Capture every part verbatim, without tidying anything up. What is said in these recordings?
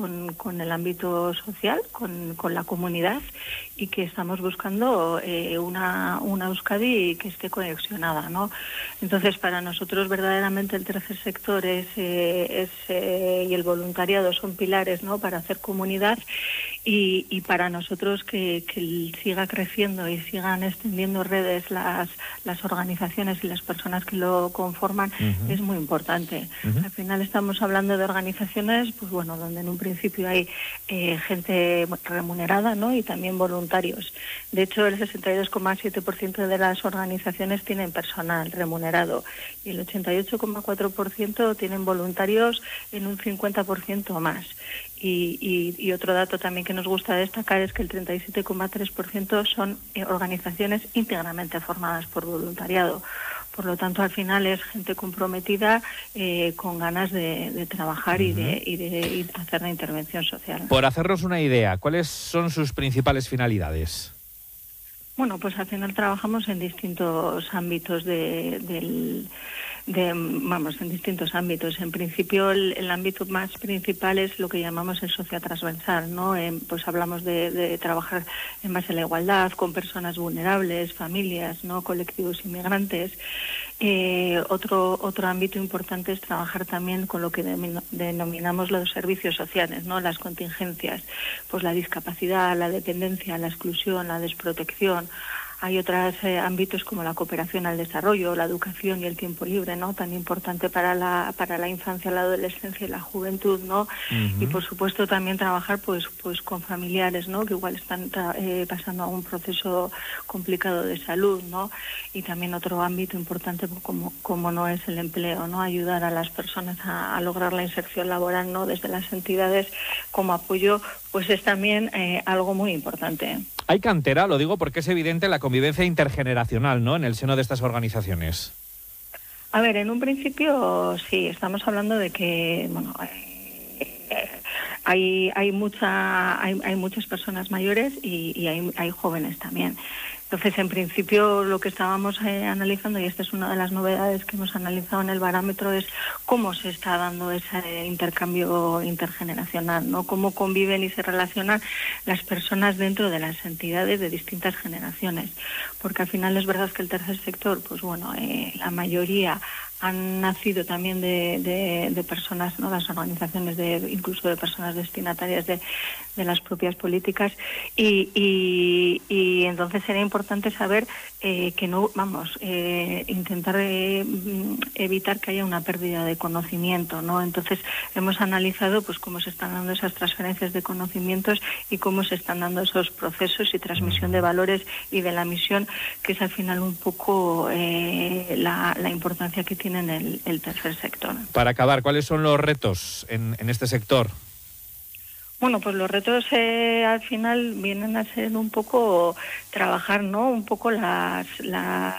con, con el ámbito social, con, con la comunidad, y que estamos buscando eh, una, una Euskadi que esté conexionada, ¿no? Entonces, para nosotros verdaderamente el tercer sector es, eh, es eh, y el voluntariado son pilares, ¿no?, para hacer comunidad, y, y para nosotros que, que siga creciendo y sigan extendiendo redes las, las organizaciones y las personas que lo conforman, uh-huh. es muy importante. Uh-huh. Al final estamos hablando de organizaciones, pues bueno, donde en un principio hay eh, gente remunerada, ¿no?, y también voluntarios. De hecho, el sesenta y dos coma siete por ciento de las organizaciones tienen personal remunerado y el ochenta y ocho coma cuatro por ciento tienen voluntarios en un cincuenta por ciento más. Y, y, y otro dato también que nos gusta destacar es que el treinta y siete coma tres por ciento son eh, organizaciones íntegramente formadas por voluntariado. Por lo tanto, al final es gente comprometida, eh, con ganas de, de trabajar uh-huh. y, de, y, de, y de hacer la intervención social. Por hacernos una idea, ¿cuáles son sus principales finalidades? Bueno, pues al final trabajamos en distintos ámbitos de, del... De, vamos, en distintos ámbitos. En principio, el, el ámbito más principal es lo que llamamos el sociotransversal, ¿no? Eh, pues hablamos de, de trabajar en base a la igualdad, con personas vulnerables, familias, ¿no?, colectivos inmigrantes. Eh, otro otro ámbito importante es trabajar también con lo que denominamos los servicios sociales, ¿no?, las contingencias, pues la discapacidad, la dependencia, la exclusión, la desprotección. Hay otros eh, ámbitos como la cooperación al desarrollo, la educación y el tiempo libre, ¿no?, tan importante para la para la infancia, la adolescencia y la juventud, ¿no? Uh-huh. Y por supuesto también trabajar pues pues con familiares, ¿no?, que igual están eh, pasando a un proceso complicado de salud, ¿no? Y también otro ámbito importante como como no es el empleo, ¿no?, ayudar a las personas a, a lograr la inserción laboral, ¿no?, desde las entidades como apoyo, pues es también eh, algo muy importante. Hay cantera, lo digo porque es evidente la convivencia intergeneracional, ¿no?, en el seno de estas organizaciones. A ver, en un principio sí, estamos hablando de que, bueno, eh, hay hay mucha hay, hay muchas personas mayores y, y hay hay jóvenes también. Entonces, en principio, lo que estábamos eh, analizando, y esta es una de las novedades que hemos analizado en el barómetro, es cómo se está dando ese intercambio intergeneracional, ¿no? Cómo conviven y se relacionan las personas dentro de las entidades de distintas generaciones. Porque al final es verdad que el tercer sector, pues bueno, eh, la mayoría han nacido también de, de, de personas, ¿no?, las organizaciones, de incluso de personas destinatarias de, de las propias políticas, y, y, y entonces era importante saber eh, que no, vamos, eh, intentar eh, evitar que haya una pérdida de conocimiento, ¿no? Entonces hemos analizado pues cómo se están dando esas transferencias de conocimientos y cómo se están dando esos procesos y transmisión de valores y de la misión, que es al final un poco eh, la, la importancia que tiene en el, el tercer sector. Para acabar, ¿cuáles son los retos en, en este sector? Bueno, pues los retos eh, al final vienen a ser un poco trabajar, ¿no?, un poco las las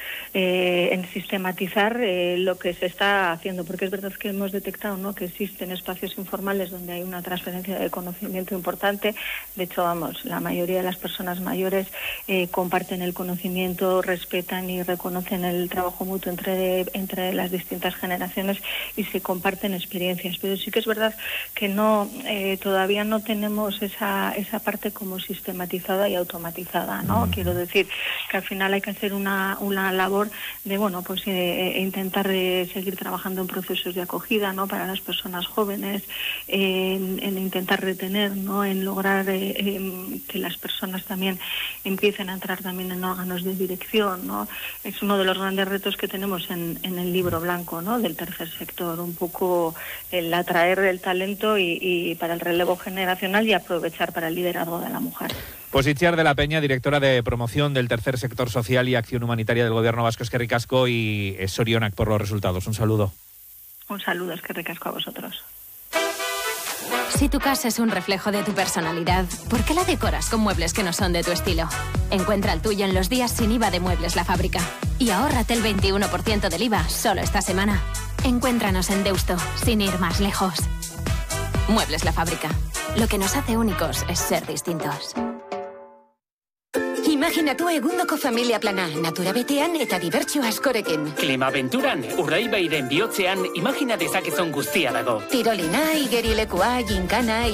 eh, en sistematizar eh, lo que se está haciendo, porque es verdad que hemos detectado, ¿no?, que existen espacios informales donde hay una transferencia de conocimiento importante. De hecho, vamos, la mayoría de las personas mayores eh, comparten el conocimiento, respetan y reconocen el trabajo mutuo entre entre las distintas generaciones y se comparten experiencias. Pero sí que es verdad que no eh, todavía no tenemos esa esa parte como sistematizada y automatizada, ¿no? Uh-huh. Quiero decir que al final hay que hacer una una labor de, bueno, pues eh, intentar eh, seguir trabajando en procesos de acogida, ¿no?, para las personas jóvenes, eh, en, en intentar retener, ¿no?, en lograr eh, eh, que las personas también empiecen a entrar también en órganos de dirección, ¿no? Es uno de los grandes retos que tenemos en, en el libro blanco, ¿no?, del tercer sector, un poco el atraer el talento y, y para el relevo generacional y aprovechar para el liderazgo de la mujer. Pues Itziar de la Peña, directora de promoción del tercer sector social y acción humanitaria del Gobierno vasco, eskerrik asko, y sorionak por los resultados. Un saludo. Un saludo, eskerrik asko a vosotros. Si tu casa es un reflejo de tu personalidad, ¿por qué la decoras con muebles que no son de tu estilo? Encuentra el tuyo en los días sin I V A de Muebles La Fábrica. Y ahórrate el veintiuno por ciento del I V A solo esta semana. Encuéntranos en Deusto, sin ir más lejos. Muebles La Fábrica. Lo que nos hace únicos es ser distintos. Imaginatu egundoko familia plana, natura betean eta dibertsio askorekin. Klimabenturan, Urdaibairen bihotzean, imagina dezakezun guztia dago. Tirolina, igerilekua, ginkana,